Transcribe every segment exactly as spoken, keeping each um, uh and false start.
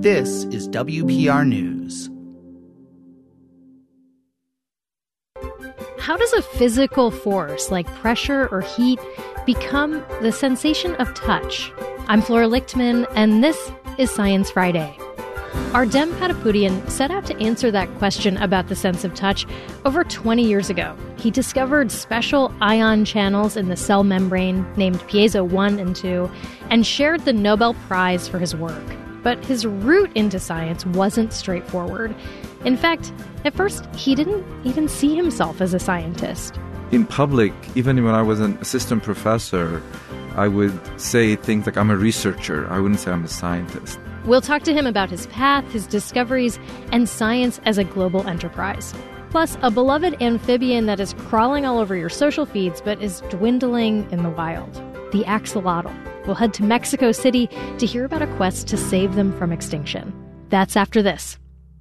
This is W P R News. How does a physical force like pressure or heat become the sensation of touch? I'm Flora Lichtman, and this is Science Friday. Ardem Patapoutian set out to answer that question about the sense of touch over twenty years ago. He discovered special ion channels in the cell membrane named piezo one and two and shared the Nobel Prize for his work. But his route into science wasn't straightforward. In fact, at first, he didn't even see himself as a scientist. In public, even when I was an assistant professor, I would say things like I'm a researcher. I wouldn't say I'm a scientist. We'll talk to him about his path, his discoveries, and science as a global enterprise. Plus, a beloved amphibian that is crawling all over your social feeds but is dwindling in the wild, the axolotl. We'll head to Mexico City to hear about a quest to save them from extinction. That's after this.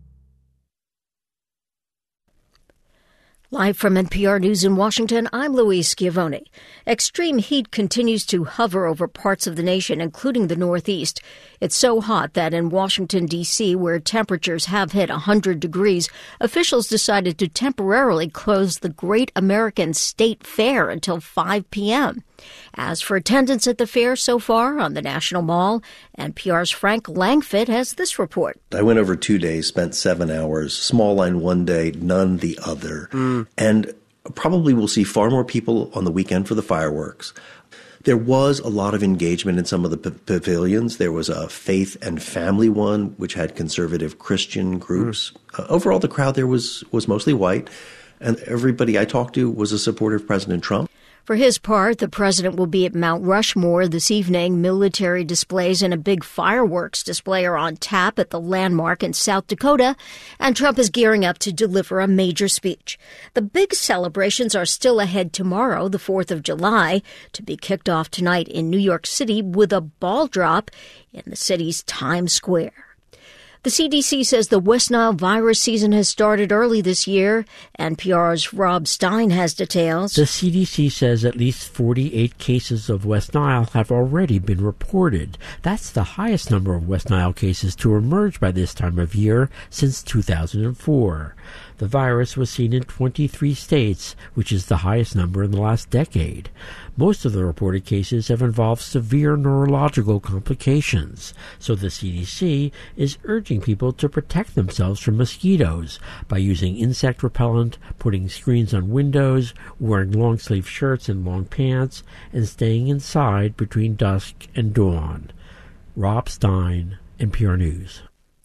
Live from N P R News in Washington, I'm Louise Schiavone. Extreme heat continues to hover over parts of the nation, including the Northeast. It's so hot that in Washington, D C, where temperatures have hit one hundred degrees, officials decided to temporarily close the Great American State Fair until five p.m. As for attendance at the fair so far on the National Mall, N P R's Frank Langfitt has this report. I went over two days, spent seven hours, small line one day, none the other. Mm. And probably we'll see far more people on the weekend for the fireworks. There was a lot of engagement in some of the p- pavilions. There was a faith and family one, which had conservative Christian groups. Mm. Uh, overall, the crowd there was, was mostly white, and everybody I talked to was a supporter of President Trump. For his part, the president will be at Mount Rushmore this evening. Military displays and a big fireworks display are on tap at the landmark in South Dakota, and Trump is gearing up to deliver a major speech. The big celebrations are still ahead tomorrow, the fourth of July, to be kicked off tonight in New York City with a ball drop in the city's Times Square. The C D C says the West Nile virus season has started early this year. N P R's Rob Stein has details. The C D C says at least forty-eight cases of West Nile have already been reported. That's the highest number of West Nile cases to emerge by this time of year since two thousand four. The virus was seen in twenty-three states, which is the highest number in the last decade. Most of the reported cases have involved severe neurological complications, so the C D C is urging people to protect themselves from mosquitoes by using insect repellent, putting screens on windows, wearing long-sleeve shirts and long pants, and staying inside between dusk and dawn. Rob Stein, N P R News.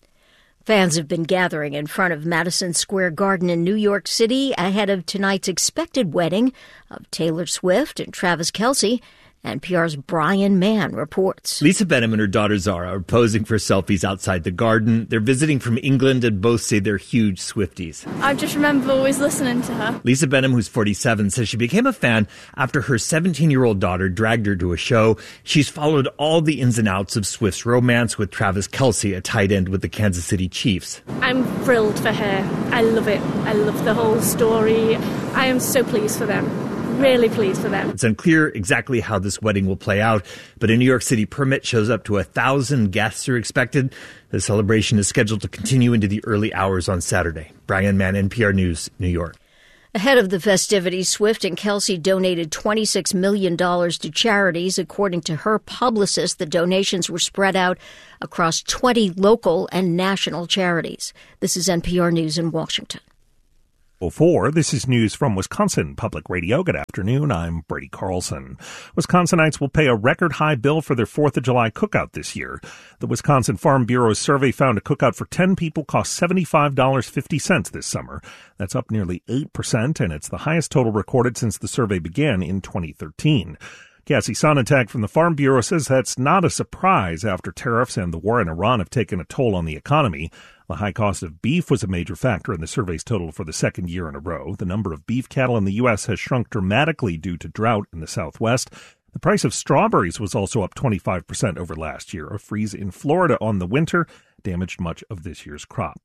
Fans have been gathering in front of Madison Square Garden in New York City ahead of tonight's expected wedding of Taylor Swift and Travis Kelce. N P R's Brian Mann reports. Lisa Benham and her daughter Zara are posing for selfies outside the garden. They're visiting from England and both say they're huge Swifties. I just remember always listening to her. Lisa Benham, who's forty-seven, says she became a fan after her seventeen-year-old daughter dragged her to a show. She's followed all the ins and outs of Swift's romance with Travis Kelce, a tight end with the Kansas City Chiefs. I'm thrilled for her. I love it. I love the whole story. I am so pleased for them. Really pleased for them. It's unclear exactly how this wedding will play out, but a New York City permit shows up to a thousand guests are expected. The celebration is scheduled to continue into the early hours on Saturday. Brian Mann, N P R News, New York. Ahead of the festivities, Swift and Kelce donated twenty-six million dollars to charities. According to her publicist, the donations were spread out across twenty local and national charities. This is N P R News in Washington. Before, this is news from Wisconsin Public Radio. Good afternoon. I'm Brady Carlson. Wisconsinites will pay a record high bill for their fourth of July cookout this year. The Wisconsin Farm Bureau's survey found a cookout for ten people cost seventy-five dollars and fifty cents this summer. That's up nearly eight percent, and it's the highest total recorded since the survey began in twenty thirteen. Cassie Sonntag from the Farm Bureau says that's not a surprise after tariffs and the war in Iran have taken a toll on the economy. The high cost of beef was a major factor in the survey's total for the second year in a row. The number of beef cattle in the U S has shrunk dramatically due to drought in the Southwest. The price of strawberries was also up twenty-five percent over last year. A freeze in Florida on the winter damaged much of this year's crop.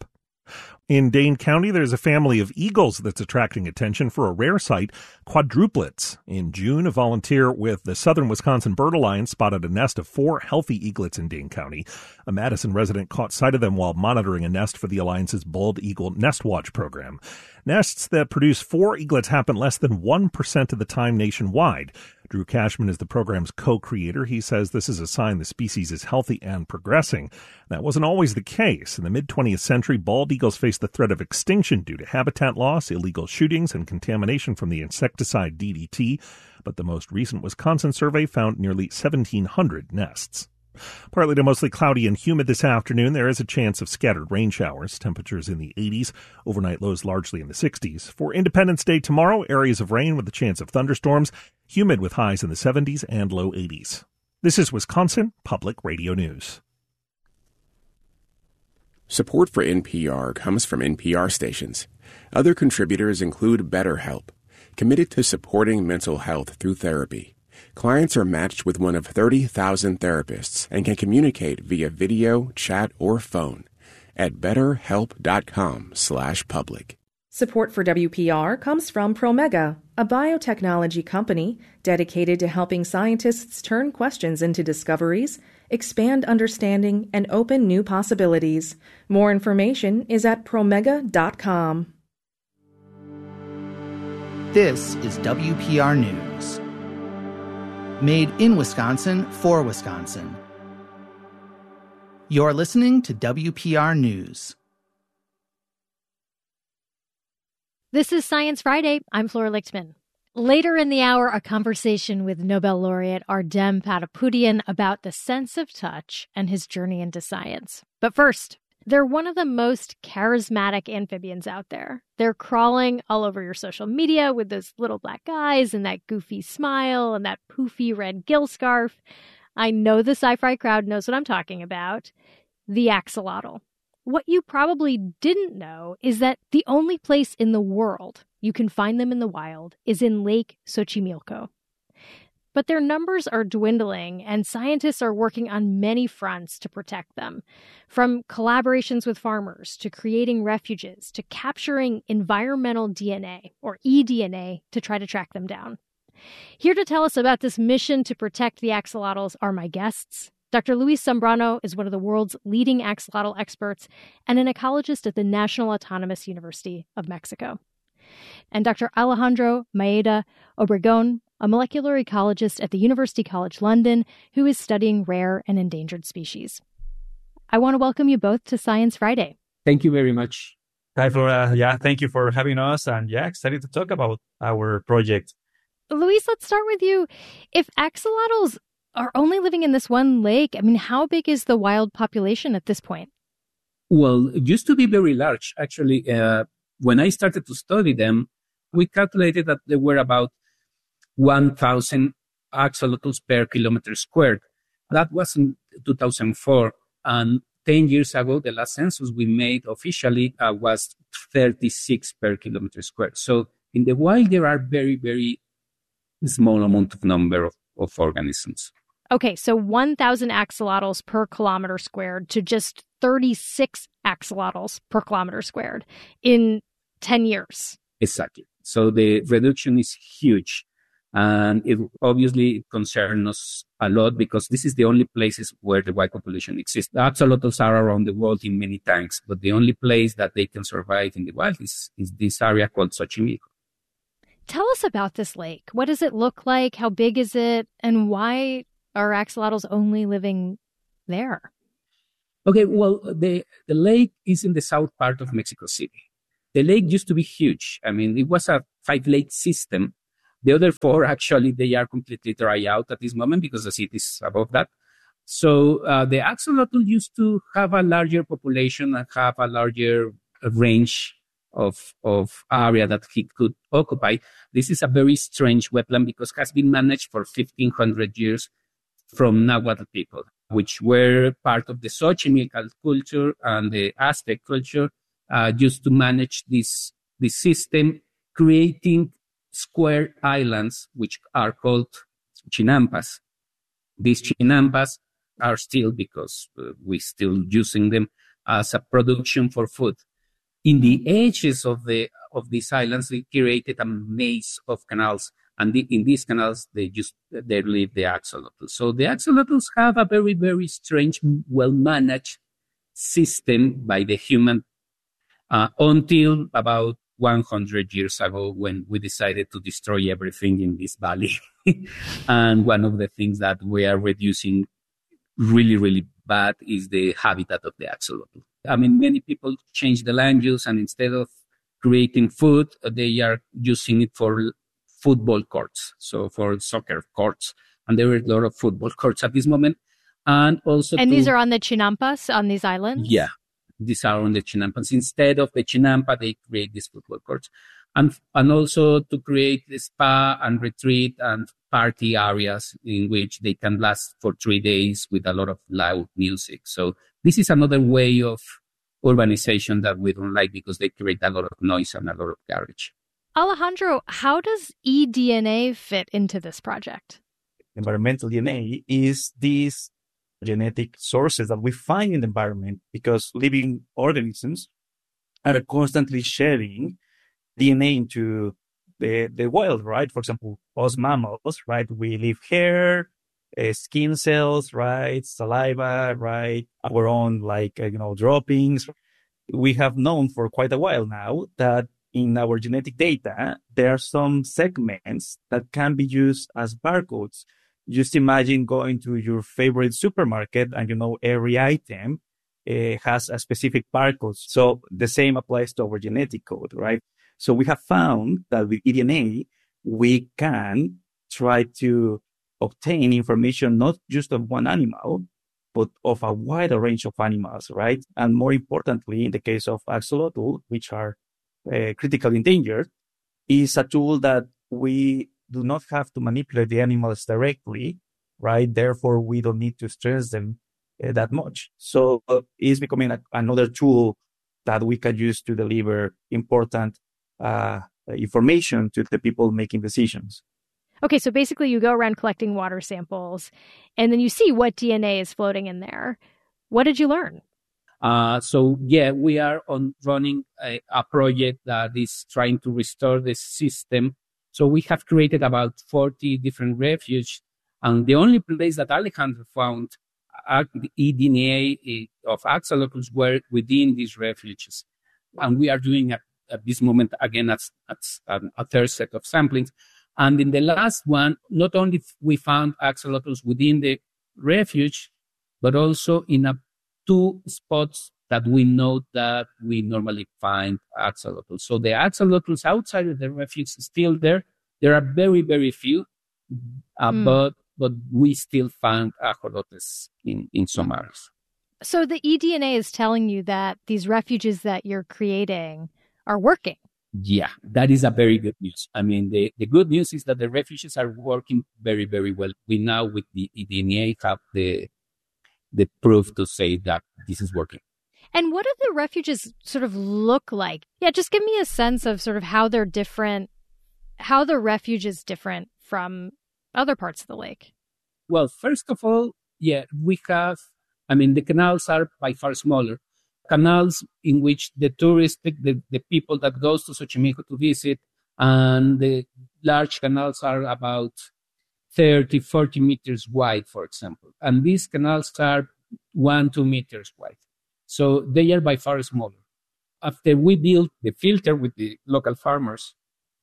In Dane County, there's a family of eagles that's attracting attention for a rare sight, quadruplets. In June, a volunteer with the Southern Wisconsin Bird Alliance spotted a nest of four healthy eaglets in Dane County. A Madison resident caught sight of them while monitoring a nest for the Alliance's Bald Eagle Nest Watch program. Nests that produce four eaglets happen less than one percent of the time nationwide. Drew Cashman is the program's co-creator. He says this is a sign the species is healthy and progressing. That wasn't always the case. In the mid-twentieth century, bald eagles faced the threat of extinction due to habitat loss, illegal shootings, and contamination from the insecticide D D T. But the most recent Wisconsin survey found nearly seventeen hundred nests. Partly to mostly cloudy and humid this afternoon. There is a chance of scattered rain showers. Temperatures in the eighties. Overnight lows largely in the sixties. For Independence Day tomorrow, areas of rain with a chance of thunderstorms. Humid with highs in the seventies and low eighties. This is Wisconsin Public Radio News. Support for N P R comes from N P R stations. Other contributors include BetterHelp, committed to supporting mental health through therapy. Clients are matched with one of thirty thousand therapists and can communicate via video, chat, or phone at betterhelp.com slash public. Support for W P R comes from Promega, a biotechnology company dedicated to helping scientists turn questions into discoveries, expand understanding, and open new possibilities. More information is at promega dot com. This is W P R News. Made in Wisconsin for Wisconsin. You're listening to W P R News. This is Science Friday. I'm Flora Lichtman. Later in the hour, a conversation with Nobel laureate Ardem Patapoutian about the sense of touch and his journey into science. But first, they're one of the most charismatic amphibians out there. They're crawling all over your social media with those little black eyes and that goofy smile and that poofy red gill scarf. I know the sci-fi crowd knows what I'm talking about. The axolotl. What you probably didn't know is that the only place in the world you can find them in the wild is in Lake Xochimilco. But their numbers are dwindling, and scientists are working on many fronts to protect them. From collaborations with farmers, to creating refuges, to capturing environmental D N A, or eDNA, to try to track them down. Here to tell us about this mission to protect the axolotls are my guests. Doctor Luis Zambrano is one of the world's leading axolotl experts and an ecologist at the National Autonomous University of Mexico. And Doctor Alejandro Maeda Obregon, a molecular ecologist at the University College London, who is studying rare and endangered species. I want to welcome you both to Science Friday. Thank you very much. Hi, Flora. Yeah, thank you for having us. And yeah, excited to talk about our project. Luis, let's start with you. If axolotls are only living in this one lake, I mean, how big is the wild population at this point? Well, it used to be very large. Actually, uh, when I started to study them, we calculated that there were about one thousand axolotls per kilometer squared. That was in two thousand four. And ten years ago, the last census we made officially uh, was thirty-six per kilometer squared. So in the wild, there are very, very small amount of number of, of organisms. Okay, so one thousand axolotls per kilometer squared to just thirty-six axolotls per kilometer squared in ten years. Exactly. So the reduction is huge. And it obviously concerns us a lot because this is the only places where the wild population exists. The axolotls are around the world in many tanks, but the only place that they can survive in the wild is, is this area called Xochimilco. Tell us about this lake. What does it look like? How big is it? And why are axolotls only living there? Okay, well, the, the lake is in the south part of Mexico City. The lake used to be huge. I mean, it was a five-lake system. The other four, actually, they are completely dry out at this moment because the city is above that. So uh, the axolotl used to have a larger population and have a larger range of of area that he could occupy. This is a very strange wetland because it has been managed for fifteen hundred years from Nahuatl people, which were part of the Xochimilco culture and the Aztec culture, uh, used to manage this, this system, creating square islands, which are called chinampas. These chinampas are still, because uh, we're still using them as a production for food. In the edges of the of these islands, they created a maze of canals, and the, in these canals, they just they live the axolotls. So the axolotls have a very, very strange, well-managed system by the human uh, until about one hundred years ago, when we decided to destroy everything in this valley. And one of the things that we are reducing really, really bad is the habitat of the axolotl. I mean, many people change the land use, and instead of creating food, they are using it for football courts, so for soccer courts. And there are a lot of football courts at this moment. And also, and to, these are on the Chinampas, on these islands? Yeah, these are on the Chinampas. Instead of the Chinampa, they create these football courts. And, and also to create the spa and retreat and party areas in which they can last for three days with a lot of loud music. So this is another way of urbanization that we don't like, because they create a lot of noise and a lot of garbage. Alejandro, how does eDNA fit into this project? Environmental D N A is these genetic sources that we find in the environment, because living organisms are constantly sharing D N A into the, the wild, right? For example, us mammals, right? We leave hair, uh, skin cells, right? Saliva, right? Our own, like, uh, you know, droppings. We have known for quite a while now that in our genetic data, there are some segments that can be used as barcodes. Just imagine going to your favorite supermarket and, you know, every item uh, has a specific barcode. So the same applies to our genetic code, right? So we have found that with eDNA, we can try to obtain information not just of one animal, but of a wider range of animals, right? And more importantly, in the case of axolotl, which are uh, critically endangered, is a tool that we do not have to manipulate the animals directly, right? Therefore, we don't need to stress them uh, that much. So uh, it's becoming a, another tool that we can use to deliver important uh, information to the people making decisions. Okay, so basically you go around collecting water samples, and then you see what D N A is floating in there. What did you learn? Uh, so, yeah, we are on running a, a project that is trying to restore the system. So we have created about forty different refuges, and the only place that Alejandro found the eDNA of axolotls were within these refuges. And we are doing at, at this moment, again, at, at a third set of samplings. And in the last one, not only we found axolotls within the refuge, but also in a two spots that we know that we normally find axolotls. So the axolotls outside of the refuge is still there. There are very, very few, uh, mm. but but we still find axolotls in, in some areas. So the eDNA is telling you that these refuges that you're creating are working. Yeah, that is a very good news. I mean, the, the good news is that the refuges are working very, very well. We now, with the eDNA, have the the proof to say that this is working. And what do the refuges sort of look like? Yeah, just give me a sense of sort of how they're different, how the refuge is different from other parts of the lake. Well, first of all, yeah, we have, I mean, the canals are by far smaller. Canals in which the tourists, the, the people that goes to Xochimilco to visit, and the large canals are about thirty, forty meters wide, for example. And these canals are one, two meters wide. So they are by far smaller. After we built the filter with the local farmers,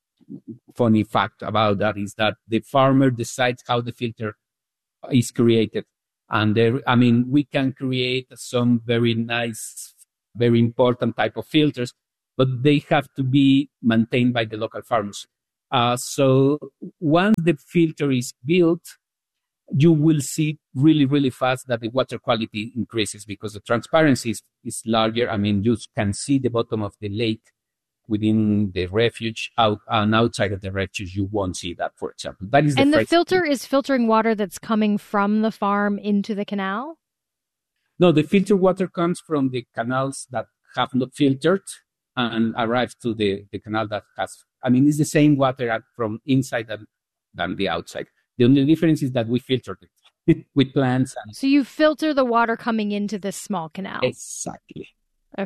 funny fact about that is that the farmer decides how the filter is created. And there, I mean, we can create some very nice, very important type of filters, but they have to be maintained by the local farmers. Uh, so once the filter is built, you will see really, really fast that the water quality increases because the transparency is, is larger. I mean, you can see the bottom of the lake within the refuge, out and outside of the refuge, you won't see that, for example. That is the and the first filter thing. Is filtering water that's coming from the farm into the canal? No, the filtered water comes from the canals that have not filtered and arrives to the, the canal that has, I mean, it's the same water from inside than, than the outside. The only difference is that we filtered it with plants. And so you filter the water coming into this small canal? Exactly. Okay.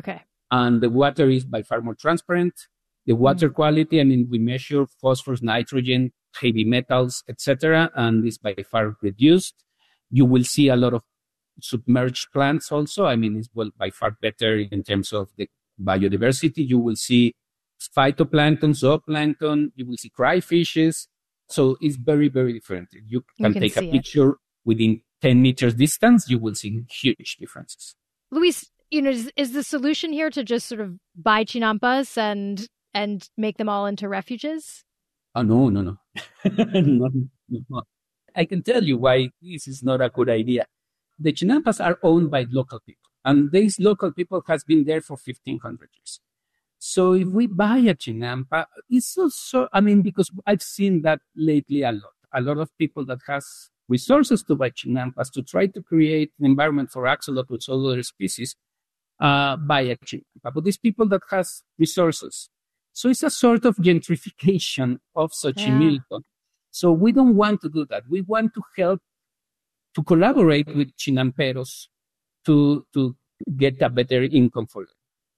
And the water is by far more transparent. The water mm. quality, I mean, we measure phosphorus, nitrogen, heavy metals, et cetera, and it's by far reduced. You will see a lot of submerged plants also. I mean, it's well by far better in terms of the biodiversity. You will see phytoplankton, zooplankton, you will see crayfishes. So it's very, very different. You can, you can take a picture it. Within ten meters distance, you will see huge differences. Luis, you know, is, is the solution here to just sort of buy chinampas and and make them all into refuges? Oh, no, no, no. no, no. I can tell you why this is not a good idea. The chinampas are owned by local people, and these local people has been there for fifteen hundred years. So if we buy a chinampa, it's also, I mean, because I've seen that lately a lot. A lot of people that has resources to buy chinampas to try to create an environment for axolotls or other species, uh, buy a chinampa. But these people that has resources. So it's a sort of gentrification of Xochimilco. Yeah. So we don't want to do that. We want to help to collaborate with chinamperos to, to get a better income for them.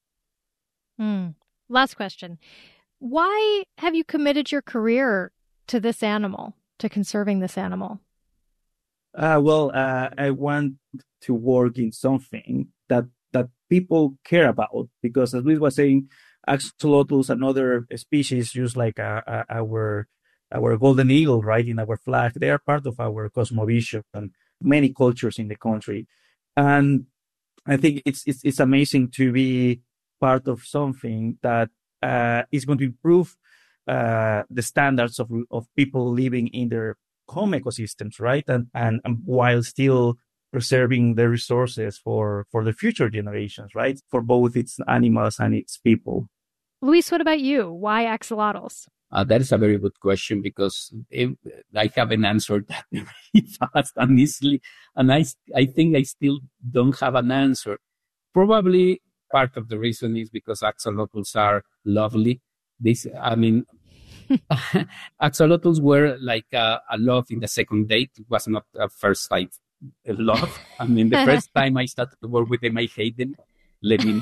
Mm. Last question. Why have you committed your career to this animal, to conserving this animal? Uh, well, uh, I want to work in something that, that people care about, because as Luis was saying, axolotls and other species, just like uh, uh, our our golden eagle, right, in our flag, they are part of our cosmovision and many cultures in the country. And I think it's it's, it's amazing to be part of something that uh, is going to improve uh, the standards of of people living in their home ecosystems, right? And, and and while still preserving the resources for, for the future generations, right? For both its animals and its people. Luis, what about you? Why axolotls? Uh, that is a very good question, because if, I haven't answered that very fast and easily, and I, I think I still don't have an answer. Probably part of the reason is because axolotls are lovely. This, I mean, axolotls were like a, a love in the second date. It was not a first sight love. I mean, the first time I started to work with them, I hate them. Let me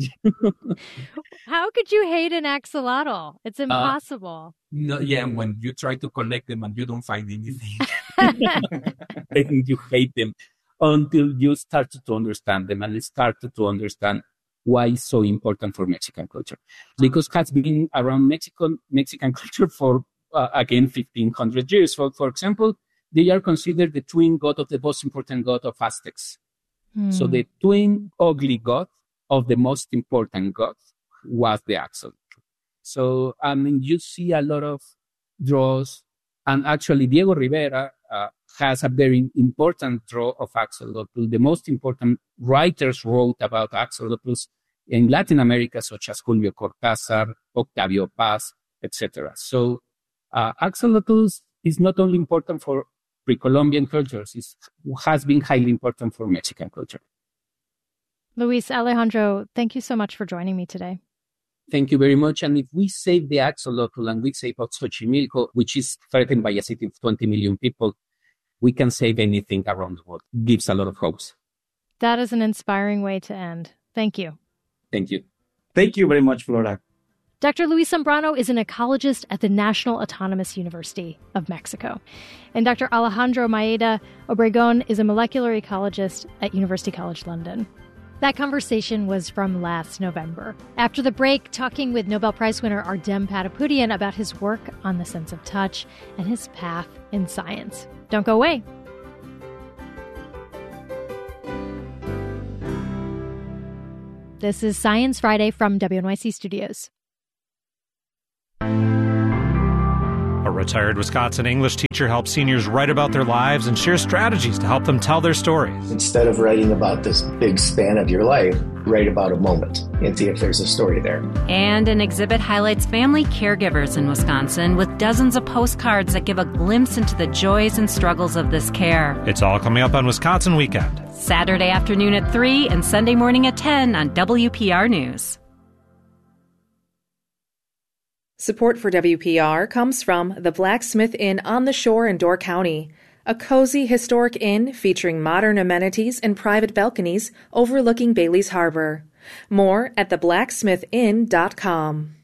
How could you hate an axolotl? It's impossible. Uh, no, yeah, when you try to collect them and you don't find anything, I think you hate them until you start to understand them and started to understand why it's so important for Mexican culture. Because it has been around Mexican Mexican culture for, uh, again, fifteen hundred years. For, for example, they are considered the twin god of the most important god of Aztecs. Hmm. So the twin ugly god of the most important god was the axolotl. So, I mean, you see a lot of draws, and actually Diego Rivera uh, has a very important draw of axolotl. The most important writers wrote about axolotls in Latin America, such as Julio Cortázar, Octavio Paz, et cetera. So, uh, axolotls is not only important for pre-Columbian cultures, it has been highly important for Mexican culture. Luis, Alejandro, thank you so much for joining me today. Thank you very much. And if we save the axolotl and we save Xochimilco, which is threatened by a city of twenty million people, we can save anything around the world. It gives a lot of hopes. That is an inspiring way to end. Thank you. Thank you. Thank you very much, Flora. Doctor Luis Zambrano is an ecologist at the National Autonomous University of Mexico. And Doctor Alejandro Maeda Obregon is a molecular ecologist at University College London. That conversation was from last November. After the break, talking with Nobel Prize winner Ardem Patapoutian about his work on the sense of touch and his path in science. Don't go away. This is Science Friday from W N Y C Studios. A retired Wisconsin English teacher helps seniors write about their lives and share strategies to help them tell their stories. Instead of writing about this big span of your life, write about a moment and see if there's a story there. And an exhibit highlights family caregivers in Wisconsin with dozens of postcards that give a glimpse into the joys and struggles of this care. It's all coming up on Wisconsin Weekend. Saturday afternoon at three and Sunday morning at ten on W P R News. Support for W P R comes from the Blacksmith Inn on the Shore in Door County, a cozy historic inn featuring modern amenities and private balconies overlooking Bailey's Harbor. More at the blacksmith inn dot com.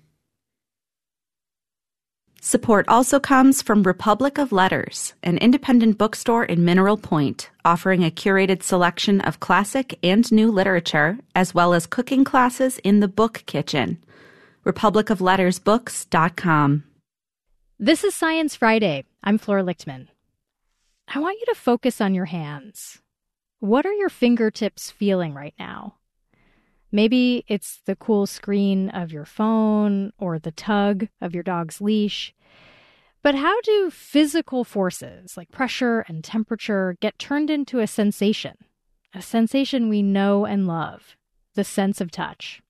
Support also comes from Republic of Letters, an independent bookstore in Mineral Point, offering a curated selection of classic and new literature, as well as cooking classes in the book kitchen. republic of letters books dot com. This is Science Friday. I'm Flora Lichtman. I want you to focus on your hands. What are your fingertips feeling right now? Maybe it's the cool screen of your phone or the tug of your dog's leash. But how do physical forces like pressure and temperature get turned into a sensation? A sensation we know and love, the sense of touch.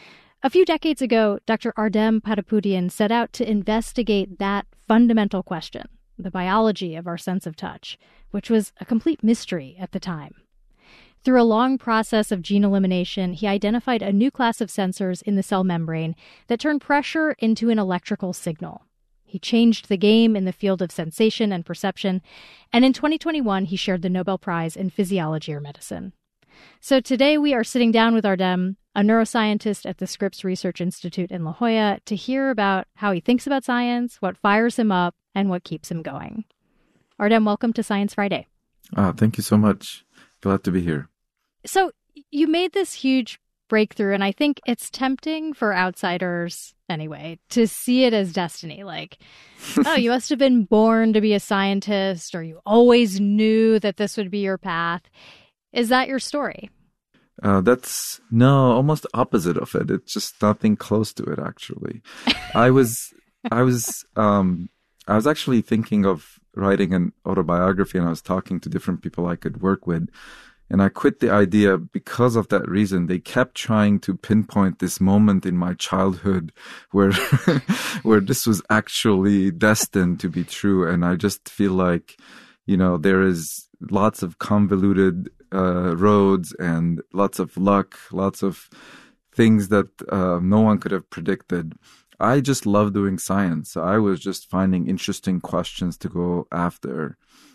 A few decades ago, Doctor Ardem Patapoutian set out to investigate that fundamental question, the biology of our sense of touch, which was a complete mystery at the time. Through a long process of gene elimination, he identified a new class of sensors in the cell membrane that turned pressure into an electrical signal. He changed the game in the field of sensation and perception, and in twenty twenty-one, he shared the Nobel Prize in Physiology or Medicine. So today we are sitting down with Ardem, a neuroscientist at the Scripps Research Institute in La Jolla, to hear about how he thinks about science, what fires him up, and what keeps him going. Ardem, welcome to Science Friday. Ah, thank you so much. Glad to be here. So you made this huge breakthrough, and I think it's tempting for outsiders, anyway, to see it as destiny. Like, oh, you must have been born to be a scientist, or you always knew that this would be your path. Is that your story? Uh, that's, no, almost opposite of it. It's just nothing close to it, actually. I was, I was, um, I was actually thinking of writing an autobiography, and I was talking to different people I could work with. And I quit the idea because of that reason. They kept trying to pinpoint this moment in my childhood where, where this was actually destined to be true. And I just feel like, you know, there is lots of convoluted uh, roads and lots of luck, lots of things that uh, no one could have predicted. I just love doing science. So I was just finding interesting questions to go after.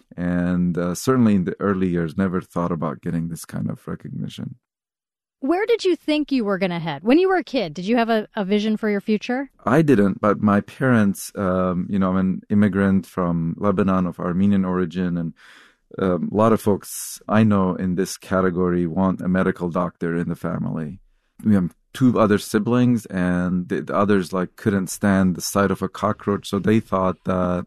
And uh, certainly in the early years, never thought about getting this kind of recognition. Where did you think you were going to head? When you were a kid, did you have a, a vision for your future? I didn't, but my parents, um, you know, I'm an immigrant from Lebanon of Armenian origin, and um, a lot of folks I know in this category want a medical doctor in the family. We have two other siblings, and the, the others like couldn't stand the sight of a cockroach, so they thought that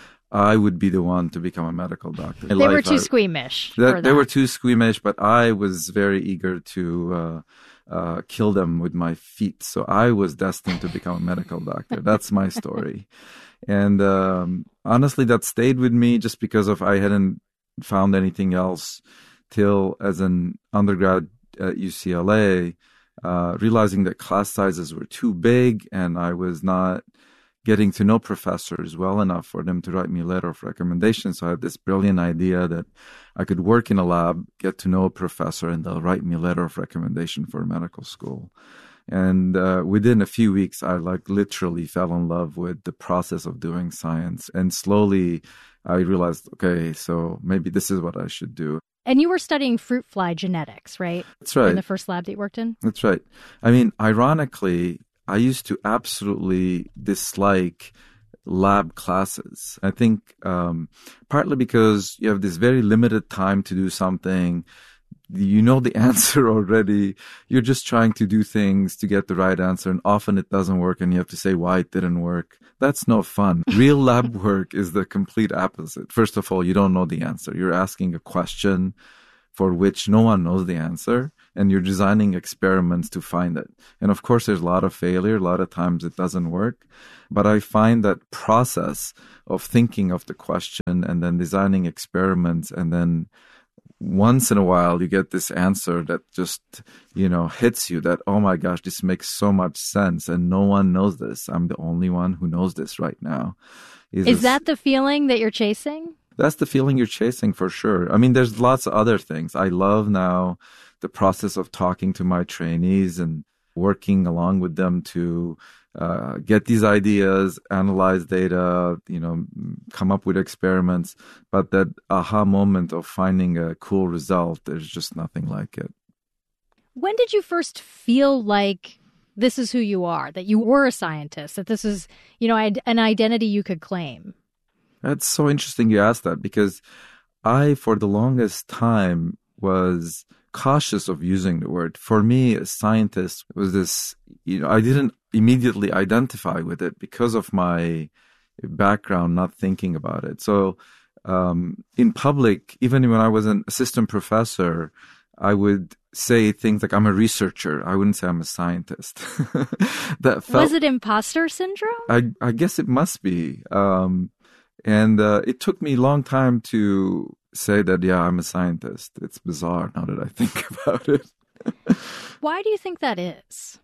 I would be the one to become a medical doctor. They were too I, squeamish. That, for they that. were too squeamish, but I was very eager to uh, uh, kill them with my feet. So I was destined to become a medical doctor. That's my story. And um, honestly, that stayed with me just because of I hadn't found anything else till as an undergrad at U C L A, uh, realizing that class sizes were too big and I was not getting to know professors well enough for them to write me a letter of recommendation. So I had this brilliant idea that I could work in a lab, get to know a professor, and they'll write me a letter of recommendation for medical school. And uh, within a few weeks, I like literally fell in love with the process of doing science. And slowly I realized, okay, so maybe this is what I should do. And you were studying fruit fly genetics, right? That's right. In the first lab that you worked in? That's right. I mean, ironically, I used to absolutely dislike lab classes. I think um, partly because you have this very limited time to do something. You know the answer already. You're just trying to do things to get the right answer, and often it doesn't work, and you have to say why it didn't work. That's no fun. Real lab work is the complete opposite. First of all, you don't know the answer. You're asking a question for which no one knows the answer, and you're designing experiments to find it. And of course, there's a lot of failure. A lot of times it doesn't work. But I find that process of thinking of the question and then designing experiments, and then once in a while you get this answer that just, you know, hits you that, oh my gosh, this makes so much sense and no one knows this. I'm the only one who knows this right now. Is, Is that the feeling that you're chasing? That's the feeling you're chasing for sure. I mean, there's lots of other things. I love now the process of talking to my trainees and working along with them to uh, get these ideas, analyze data, you know, come up with experiments. But that aha moment of finding a cool result, there's just nothing like it. When did you first feel like this is who you are, that you were a scientist, that this is, you know, an identity you could claim? That's so interesting you asked that, because I, for the longest time, was cautious of using the word. For me, a scientist was this, you know, I didn't immediately identify with it because of my background, not thinking about it. So um, in public, even when I was an assistant professor, I would say things like, I'm a researcher. I wouldn't say I'm a scientist. That felt, was it imposter syndrome? I, I guess it must be. Um, and uh, it took me a long time to say that, yeah, I'm a scientist. It's bizarre now that I think about it. Why do you think that is?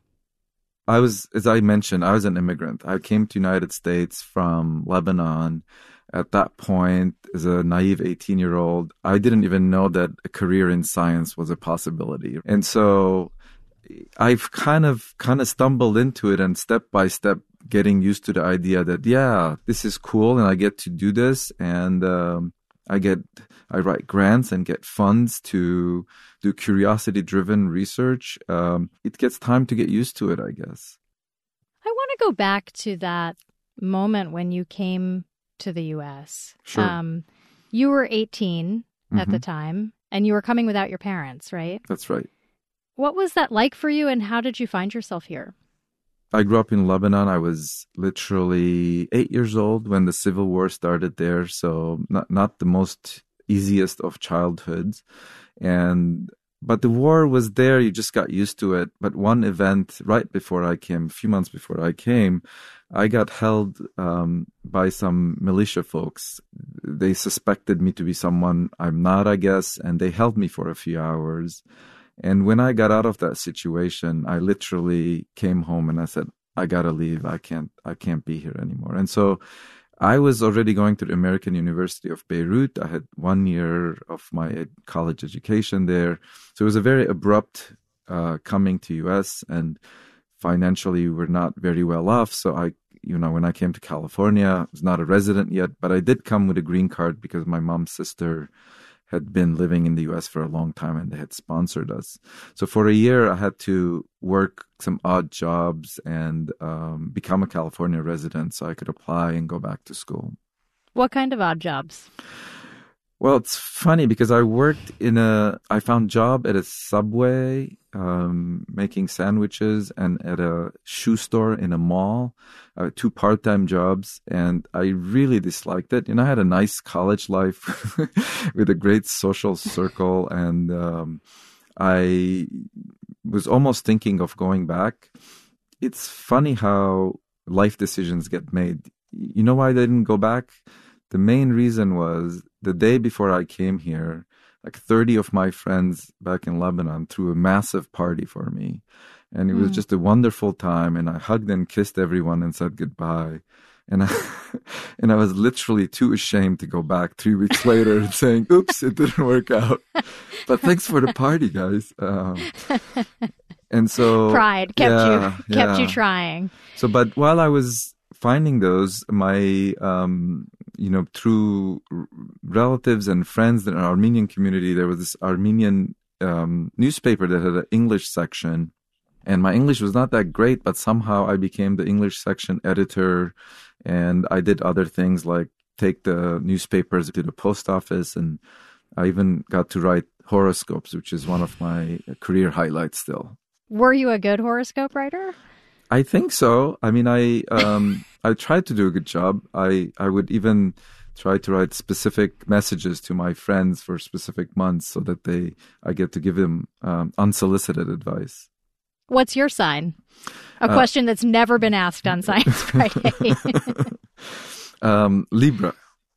I was, as I mentioned, I was an immigrant. I came to the United States from Lebanon. At that point, as a naive eighteen-year-old, I didn't even know that a career in science was a possibility. And so I've kind of kind of stumbled into it, and step by step getting used to the idea that, yeah, this is cool and I get to do this. And um, I get, I write grants and get funds to do curiosity-driven research. Um, it gets time to get used to it, I guess. I want to go back to that moment when you came to the U S. Sure. Um, you were eighteen Mm-hmm. at the time, and you were coming without your parents, right? That's right. What was that like for you, and how did you find yourself here? I grew up in Lebanon. I was literally eight years old when the civil war started there, so not not the most easiest of childhoods. And but the war was there. You just got used to it. But one event right before I came, a few months before I came, I got held um, by some militia folks. They suspected me to be someone I'm not, I guess, and they held me for a few hours. And when I got out of that situation, I literally came home and I said, I gotta leave. I can't, I can't be here anymore. And so I was already going to the American University of Beirut. I had one year of my college education there. So it was a very abrupt uh, coming to U S, and financially we were not very well off. So I, you know, when I came to California, I was not a resident yet, but I did come with a green card because my mom's sister had been living in the U S for a long time and they had sponsored us. So for a year, I had to work some odd jobs and um, become a California resident so I could apply and go back to school. What kind of odd jobs? Well, it's funny because I worked in a, I found job at a Subway um, making sandwiches, and at a shoe store in a mall, uh, two part-time jobs, and I really disliked it. You know, I had a nice college life with a great social circle, and um, I was almost thinking of going back. It's funny how life decisions get made. You know why I didn't go back? The main reason was the day before I came here, like thirty of my friends back in Lebanon threw a massive party for me. And it was mm. just a wonderful time. And I hugged and kissed everyone and said goodbye. And I, and I was literally too ashamed to go back three weeks later and saying, oops, it didn't work out. But thanks for the party, guys. Um, and so pride kept yeah, you kept yeah. you trying. So, but while I was finding those, my, um, you know, through relatives and friends in our Armenian community, there was this Armenian um, newspaper that had an English section. And my English was not that great, but somehow I became the English section editor. And I did other things like take the newspapers to the post office. And I even got to write horoscopes, which is one of my career highlights still. Were you a good horoscope writer? I think so. I mean, I um, I tried to do a good job. I, I would even try to write specific messages to my friends for specific months so that they I get to give them um, unsolicited advice. What's your sign? A uh, question that's never been asked on Science Friday. um, Libra.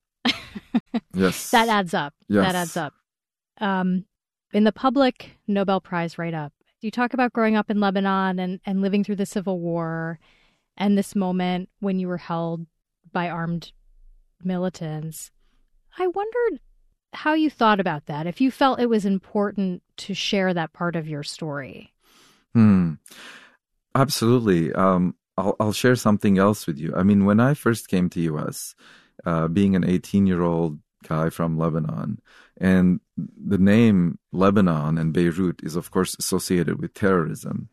Yes. That adds up. Yes. That adds up. Um, in the public Nobel Prize write-up, you talk about growing up in Lebanon and, and living through the Civil War and this moment when you were held by armed militants. I wondered how you thought about that, if you felt it was important to share that part of your story. Hmm. Absolutely. Um, I'll, I'll share something else with you. I mean, when I first came to U S, uh, being an eighteen-year-old guy from Lebanon. And the name Lebanon and Beirut is, of course, associated with terrorism.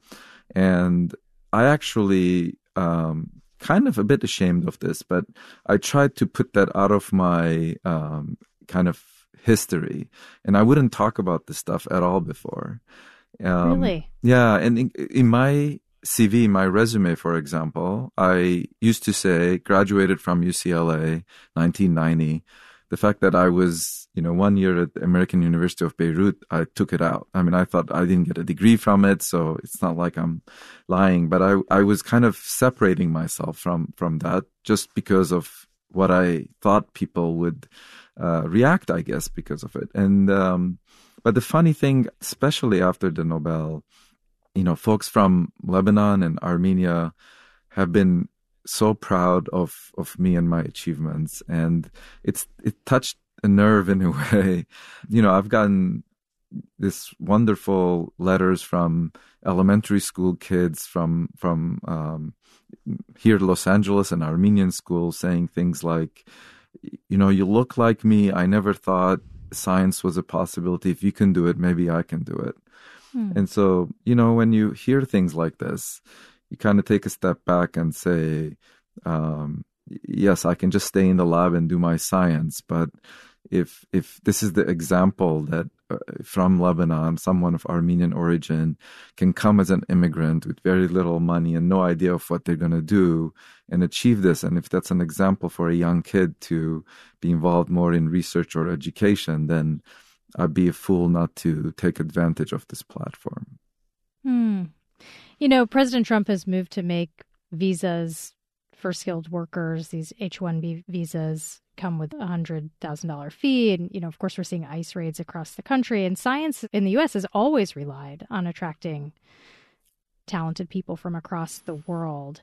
And I actually um, kind of a bit ashamed of this, but I tried to put that out of my um, kind of history. And I wouldn't talk about this stuff at all before. Um, really? Yeah. And in, in my C V, my resume, for example, I used to say graduated from U C L A, nineteen ninety. The fact that I was, you know, one year at the American University of Beirut, I took it out. I mean, I thought I didn't get a degree from it, so it's not like I'm lying. But I, I was kind of separating myself from, from that just because of what I thought people would uh, react, I guess, because of it. And um, but the funny thing, especially after the Nobel, you know, folks from Lebanon and Armenia have been so proud of, of me and my achievements. And it's it touched a nerve in a way. You know, I've gotten this wonderful letters from elementary school kids from from um, here, Los Angeles, and Armenian schools saying things like, you know, you look like me. I never thought science was a possibility. If you can do it, maybe I can do it. Hmm. And so, you know, when you hear things like this, you kind of take a step back and say, um, yes, I can just stay in the lab and do my science. But if if this is the example that uh, from Lebanon, someone of Armenian origin can come as an immigrant with very little money and no idea of what they're going to do and achieve this, and if that's an example for a young kid to be involved more in research or education, then I'd be a fool not to take advantage of this platform. Hmm. You know, President Trump has moved to make visas for skilled workers, these H one B visas come with a one hundred thousand dollars fee. And, you know, of course, we're seeing ICE raids across the country. And science in the U S has always relied on attracting talented people from across the world.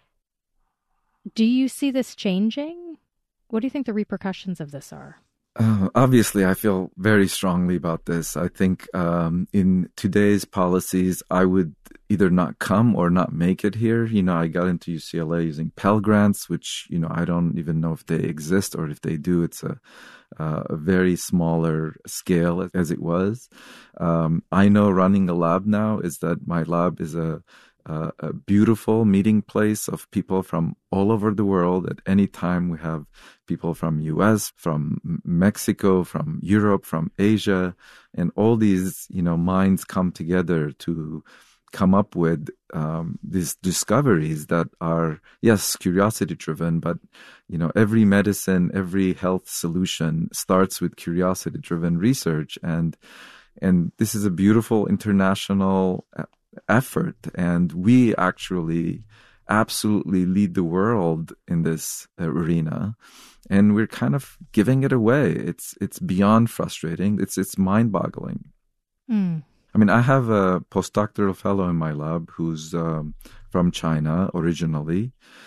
Do you see this changing? What do you think the repercussions of this are? Uh, obviously, I feel very strongly about this. I think um, in today's policies, I would either not come or not make it here. You know, I got into U C L A using Pell Grants, which, you know, I don't even know if they exist, or if they do, it's a, uh, a very smaller scale as it was. Um, I know running a lab now is that my lab is a Uh, a beautiful meeting place of people from all over the world. At any time, we have people from U S, from Mexico, from Europe, from Asia, and all these, you know, minds come together to come up with um, these discoveries that are, yes, curiosity driven, but, you know, every medicine, every health solution starts with curiosity driven research. And, and this is a beautiful international effort, and we actually absolutely lead the world in this arena, and we're kind of giving it away. It's it's beyond frustrating. It's it's mind-boggling. Mm. I mean, I have a postdoctoral fellow in my lab who's um, from China originally.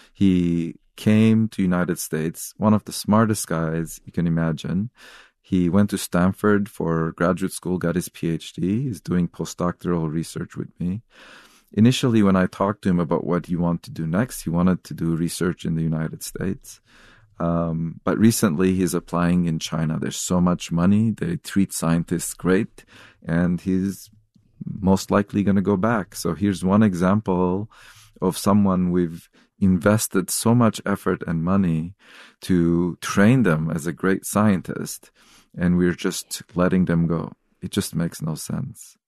He came to United States, one of the smartest guys you can imagine. He went to Stanford for graduate school, got his P H D. He's doing postdoctoral research with me. Initially, when I talked to him about what he wanted to do next, he wanted to do research in the United States. Um, but recently, he's applying in China. There's so much money. They treat scientists great. And he's most likely going to go back. So here's one example of someone we've invested so much effort and money to train them as a great scientist, and we're just letting them go. It just makes no sense.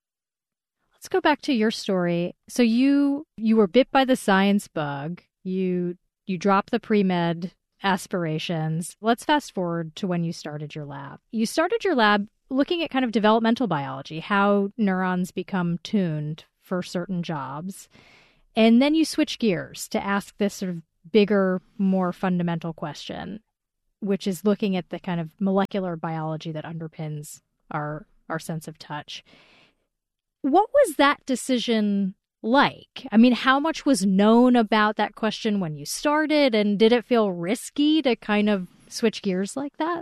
Let's go back to your story. So you you were bit by the science bug. You you dropped the pre-med aspirations. Let's fast forward to when you started your lab. You started your lab looking at kind of developmental biology, how neurons become tuned for certain jobs. And then you switch gears to ask this sort of bigger, more fundamental question, which is looking at the kind of molecular biology that underpins our our sense of touch. What was that decision like? I mean, how much was known about that question when you started, and did it feel risky to kind of switch gears like that?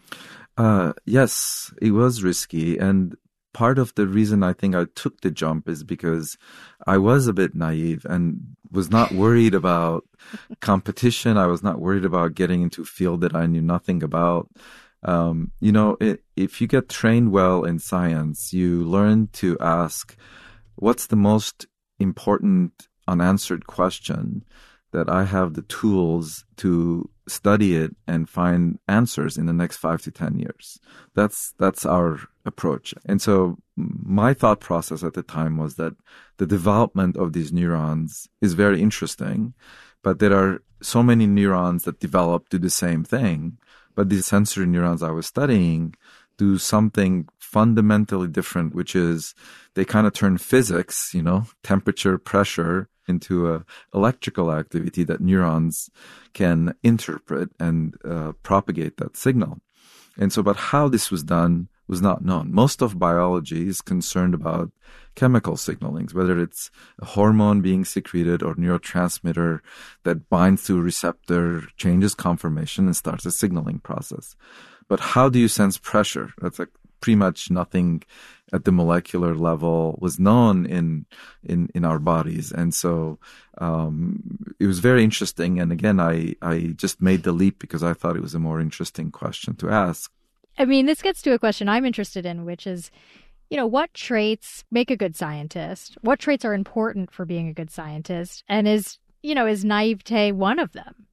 Uh, yes, it was risky. And part of the reason I think I took the jump is because I was a bit naive and was not worried about competition. I was not worried about getting into a field that I knew nothing about. Um, you know, it, if you get trained well in science, you learn to ask, what's the most important unanswered question that I have the tools to study it and find answers in the next five to ten years. That's that's our approach. And so my thought process at the time was that the development of these neurons is very interesting, but there are so many neurons that develop to the same thing. But these sensory neurons I was studying do something fundamentally different, which is they kind of turn physics, you know, temperature, pressure, into a electrical activity that neurons can interpret and uh, propagate that signal. And so, but how this was done was not known. Most of biology is concerned about chemical signalings, whether it's a hormone being secreted or neurotransmitter that binds to a receptor, changes conformation, and starts a signaling process. But how do you sense pressure? That's like pretty much nothing at the molecular level was known in in, in our bodies. And so um, it was very interesting. And again, I, I just made the leap because I thought it was a more interesting question to ask. I mean, this gets to a question I'm interested in, which is, you know, what traits make a good scientist? What traits are important for being a good scientist? And is, you know, is naivete one of them?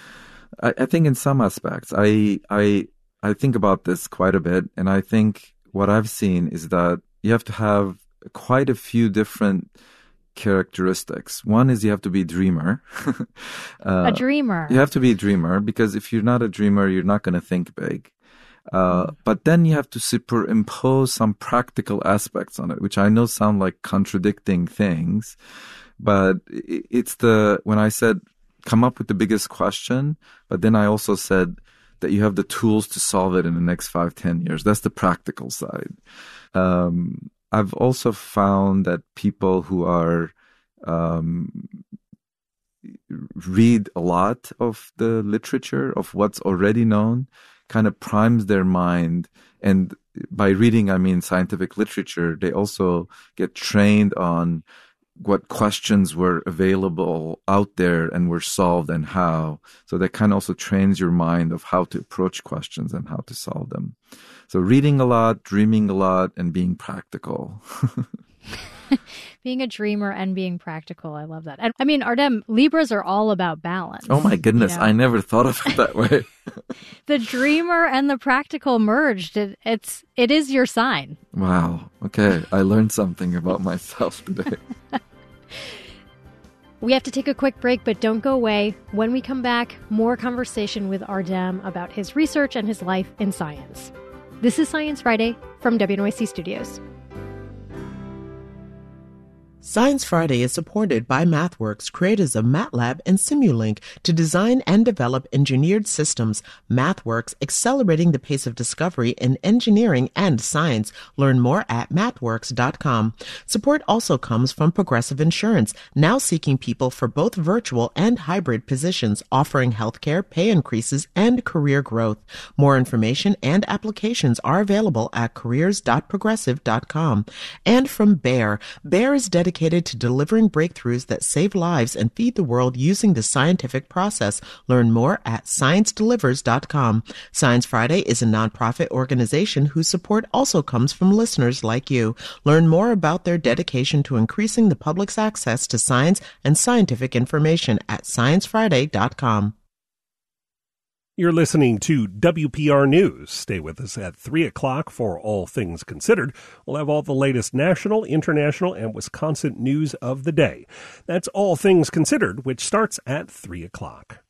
I, I think in some aspects, I, I, I think about this quite a bit. And I think what I've seen is that you have to have quite a few different characteristics. One is you have to be a dreamer. uh, a dreamer. You have to be a dreamer because if you're not a dreamer, you're not going to think big. Uh, but then you have to superimpose some practical aspects on it, which I know sound like contradicting things. But it's the, when I said come up with the biggest question, but then I also said that you have the tools to solve it in the next five, ten years. That's the practical side. Um, I've also found that people who are, um, read a lot of the literature of what's already known, kind of primes their mind. And by reading, I mean scientific literature. They also get trained on what questions were available out there and were solved and how. So that kind of also trains your mind of how to approach questions and how to solve them. So reading a lot, dreaming a lot, and being practical. Being a dreamer and being practical. I love that. And I mean, Ardem, Libras are all about balance. Oh my goodness. You know? I never thought of it that way. The dreamer and the practical merged. It, it's, it is your sign. Wow. Okay. I learned something about myself today. We have to take a quick break, but don't go away. When we come back, more conversation with Ardem about his research and his life in science. This is Science Friday from W N Y C Studios. Science Friday is supported by MathWorks, creators of MATLAB and Simulink, to design and develop engineered systems. MathWorks, accelerating the pace of discovery in engineering and science. Learn more at mathworks dot com. Support also comes from Progressive Insurance, now seeking people for both virtual and hybrid positions, offering healthcare, pay increases, and career growth. More information and applications are available at careers dot progressive dot com. And from Bayer, Bayer is dedicated to delivering breakthroughs that save lives and feed the world using the scientific process. Learn more at science delivers dot com. Science Friday is a nonprofit organization whose support also comes from listeners like you. Learn more about their dedication to increasing the public's access to science and scientific information at science friday dot com. You're listening to W P R News. Stay with us at three o'clock for All Things Considered. We'll have all the latest national, international, and Wisconsin news of the day. That's All Things Considered, which starts at three o'clock.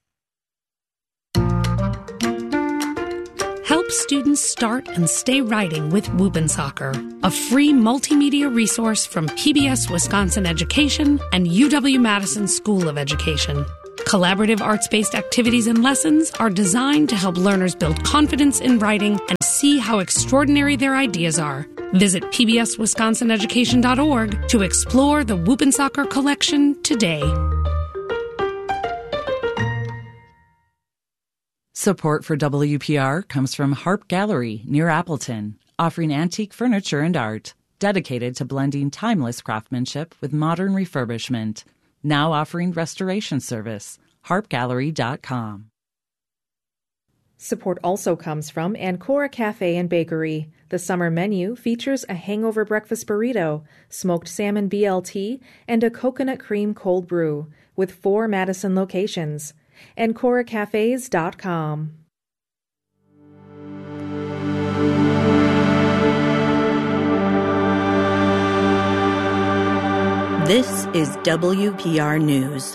Help students start and stay writing with Whoop'n'Soccer, a free multimedia resource from P B S Wisconsin Education and U W-Madison School of Education. Collaborative arts-based activities and lessons are designed to help learners build confidence in writing and see how extraordinary their ideas are. Visit P B S Wisconsin Education dot org to explore the Whoop'n'Soccer collection today. Support for W P R comes from Harp Gallery near Appleton, offering antique furniture and art, dedicated to blending timeless craftsmanship with modern refurbishment. Now offering restoration service. harp gallery dot com. Support also comes from Ancora Cafe and Bakery. The summer menu features a hangover breakfast burrito, smoked salmon B L T, and a coconut cream cold brew, with four Madison locations. Ancora Cafes dot com. This is W P R News.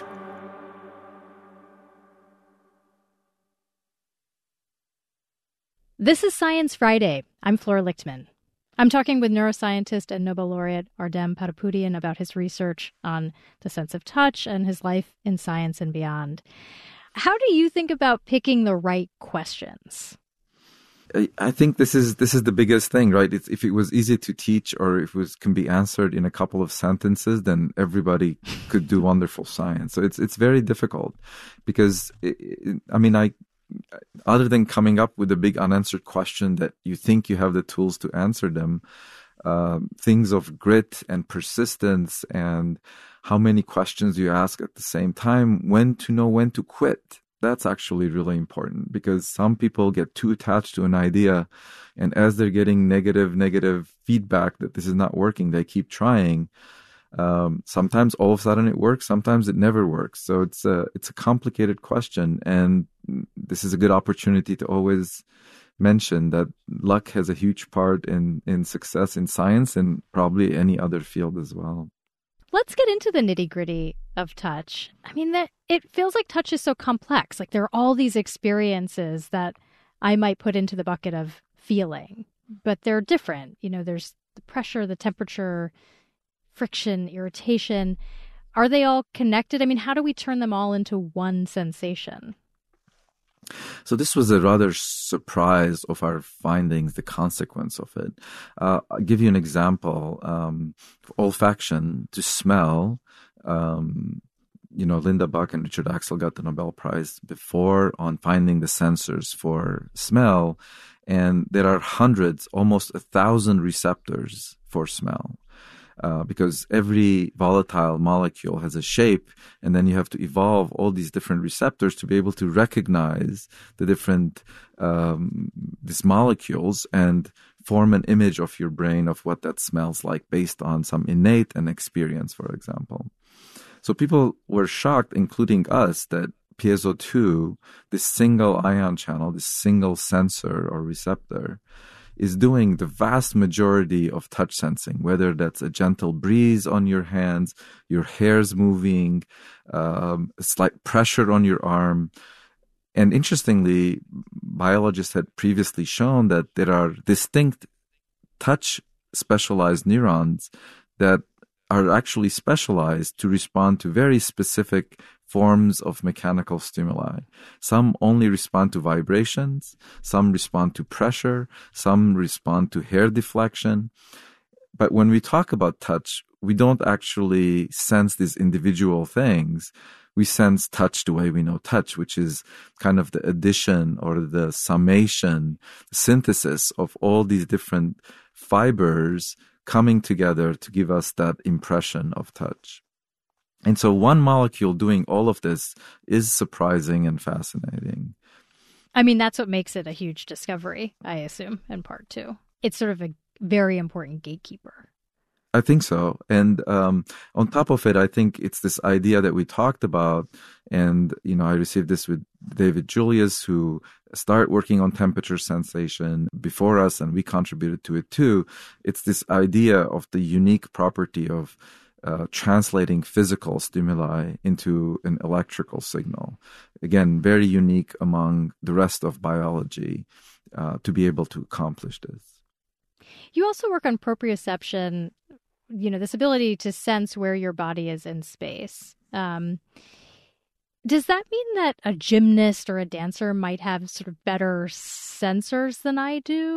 This is Science Friday. I'm Flora Lichtman. I'm talking with neuroscientist and Nobel laureate Ardem Patapoutian about his research on the sense of touch and his life in science and beyond. How do you think about picking the right questions? I think this is this is the biggest thing, right? It's, if it was easy to teach or if it was, can be answered in a couple of sentences, then everybody could do wonderful science. So it's it's very difficult because, it, it, I mean, I other than coming up with a big unanswered question that you think you have the tools to answer them, uh, things of grit and persistence and how many questions you ask at the same time, when to know when to quit. That's actually really important because some people get too attached to an idea, and as they're getting negative, negative feedback that this is not working, they keep trying. Um, sometimes all of a sudden it works, sometimes it never works. So it's a, it's a complicated question. And this is a good opportunity to always mention that luck has a huge part in, in success in science and probably any other field as well. Let's get into the nitty-gritty of touch. I mean, that it feels like touch is so complex. Like there are all these experiences that I might put into the bucket of feeling, but they're different. You know, there's the pressure, the temperature, friction, irritation. Are they all connected? I mean, how do we turn them all into one sensation? So this was a rather surprise of our findings, the consequence of it. Uh, I'll give you an example. Um, olfaction, to smell, um, you know, Linda Buck and Richard Axel got the Nobel Prize before on finding the sensors for smell. And there are hundreds, almost a thousand receptors for smell. Uh, because every volatile molecule has a shape, and then you have to evolve all these different receptors to be able to recognize the different um, these molecules and form an image of your brain of what that smells like based on some innate and experience, for example. So people were shocked, including us, that piezo two, this single ion channel, this single sensor or receptor, is doing the vast majority of touch sensing, whether that's a gentle breeze on your hands, your hairs moving, um, a slight pressure on your arm. And interestingly, biologists had previously shown that there are distinct touch specialized neurons that are actually specialized to respond to very specific forms of mechanical stimuli. Some only respond to vibrations, some respond to pressure, some respond to hair deflection. But when we talk about touch, we don't actually sense these individual things. We sense touch the way we know touch, which is kind of the addition or the summation, synthesis of all these different fibers coming together to give us that impression of touch. And so one molecule doing all of this is surprising and fascinating. I mean, that's what makes it a huge discovery, I assume, in part too. It's sort of a very important gatekeeper. I think so. And um, on top of it, I think it's this idea that we talked about. And, you know, I received this with David Julius, who started working on temperature sensation before us, and we contributed to it too. It's this idea of the unique property of Uh, translating physical stimuli into an electrical signal. Again, very unique among the rest of biology uh, to be able to accomplish this. You also work on proprioception, you know, this ability to sense where your body is in space. Um, does that mean that a gymnast or a dancer might have sort of better sensors than I do?